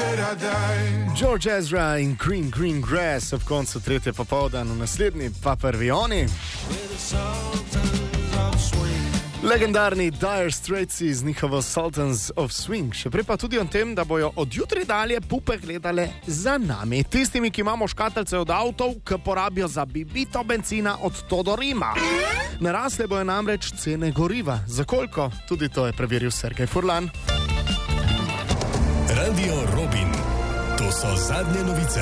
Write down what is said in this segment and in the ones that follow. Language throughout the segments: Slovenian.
George Ezra in Green Green Grass ob koncu tretje popoldan, v naslednji pa prvi oni. Legendarni Dire Straits z njihovo Sultans of Swing. Še prej pa tudi o tem, da bojo od jutri dalje pupe gledale za nami. Tistimi, ki imamo škatlice od avtov, ki porabijo za bibito benzina od Todorima. Narasle bojo namreč cene goriva. Za koliko? Tudi to je preveril Sergej Furlan. Radio Robin. To so zadnje novice.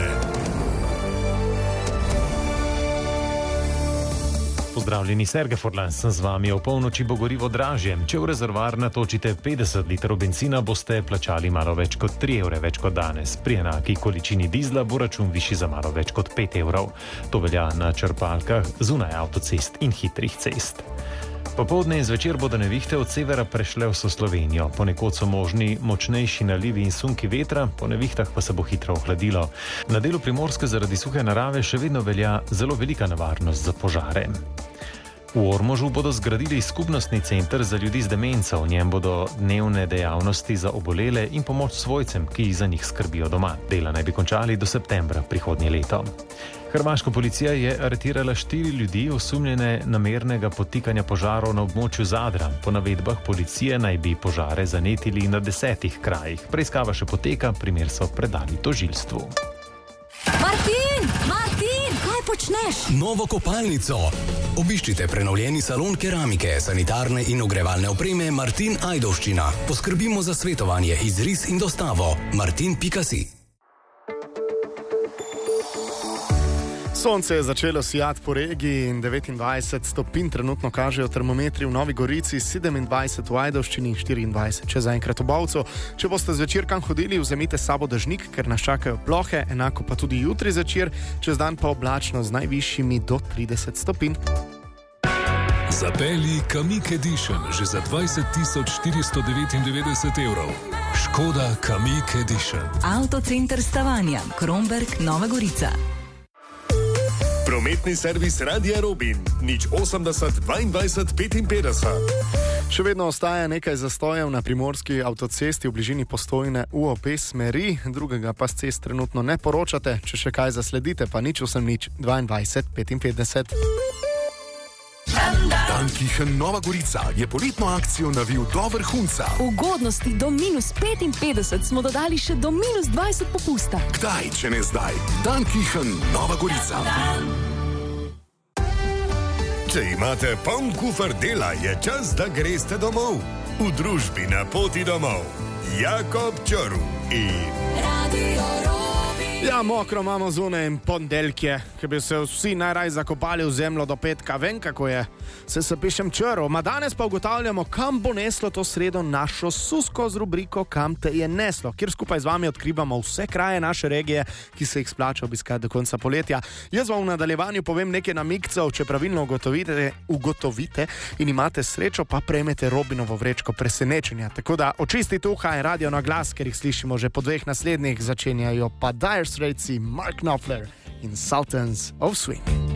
Pozdravljeni, Sergej Furlan, sem z vami. O polnoči bo gorivo dražje. Če v rezervoar natočite 50 litrov benzina, boste plačali malo več kot 3 evre več kot danes. Pri enaki količini dizla bo račun višji za malo več kot 5 evrov. To velja na črpalkah zunaj avtocest in hitrih cest. Popoldne in zvečer bodo nevihte od severa prešle vso Slovenijo. Ponekod so možni močnejši nalivi in sunki vetra, po nevihtah pa se bo hitro ohladilo. Na delu Primorske zaradi suhe narave še vedno velja zelo velika nevarnost za požare. V Ormožu bodo zgradili skupnostni center za ljudi z demenco. V njem bodo dnevne dejavnosti za obolele in pomoč svojcem, ki za njih skrbijo doma. Dela naj bi končali do septembra prihodnje leto. Hrvaška policija je aretirala 4 ljudi osumljene namernega podtikanja požarov na območju Zadra. Po navedbah policije naj bi požare zanetili na 10 krajih. Preiskava še poteka, primer so predali tožilstvu. Martin, kaj počneš? Novo kopalnico. Obiščite prenovljeni salon keramike, sanitarne in ogrevalne opreme Martin Ajdovščina. Poskrbimo za svetovanje, izris in dostavo. martin.si. Sonce je začelo sijati po regiji in 29 stopinj trenutno kažejo termometri v Novi Gorici, 27 v Ajdovščini in 24 če zaenkrat v Bovcu. Če boste zvečer kam hodili, vzemite s sabo dežnik, ker nas čakajo plohe, enako pa tudi jutri zvečer, čez dan pa oblačno z najvišjimi do 30 stopinj. Zapelji Kamiq Edition že za 20.499 evrov. Škoda Kamiq Edition. Avtocenter Stavanja, Kromberk, Nova Gorica. Prometni servis Radia Robin. 080 22 55. Še vedno ostaja nekaj zastojev na primorski avtocesti v bližini Postojne v obe smeri, drugega pa s cest trenutno ne poročate. Če še kaj zasledite, pa 080 22 55. Dankichen Nova Gorica je poletno akcijo navil do vrhunca. Ugodnosti do -55 smo dodali še do -20 popusta. Kdaj, če ne zdaj? Dankichen Nova Gorica. Če imate poln kufer dela, je čas, da greste domov. V družbi Na poti domov. Jakob Čorv in Radio Robin. Ja, mokro imamo zunaj in ponedeljke, ki bi se vsi najraj zakopali v zemljo do petka. Vem, kako je. Se pišem Črv. Ma danes pa ugotavljamo, kam bo neslo to sredo našo susko z rubriko Kam te je neslo, kjer skupaj z vami odkrivamo vse kraje naše regije, ki se jih splača obiskati do konca poletja. Jaz vam v nadaljevanju povem nekaj namigcev, če pravilno ugotovite in imate srečo, pa prejmete Robinovo vrečko presenečenja. Tako da očistite uha in radio na glas, ker jih slišimo že po 2 naslednjih, začenjajo pa Dire Straits, Mark Knopfler in Sultans of Swing.